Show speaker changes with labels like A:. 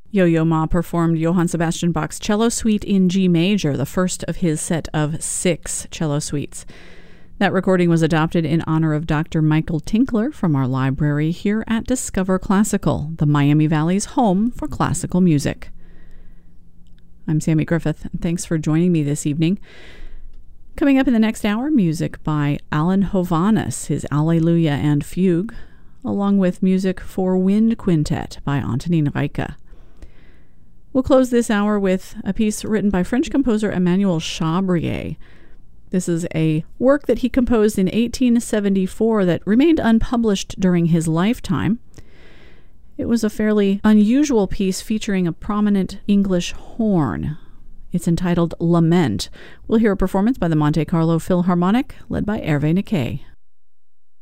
A: Yo-Yo Ma performed Johann Sebastian Bach's Cello Suite in G major, the first of his set of 6 cello suites. That recording was adopted in honor of Dr. Michael Tinkler from our library here at Discover Classical, the Miami Valley's home for classical music. I'm Sammy Griffith, and thanks for joining me this evening. Coming up in the next hour, music by Alan Hovhaness, his Alleluia and Fugue, along with music for Wind Quintet by Antonin Reiche. We'll close this hour with a piece written by French composer Emmanuel Chabrier. This is a work that he composed in 1874 that remained unpublished during his lifetime. It was a fairly unusual piece featuring a prominent English horn. It's entitled Lament. We'll hear a performance by the Monte Carlo Philharmonic, led by Hervé Niquet.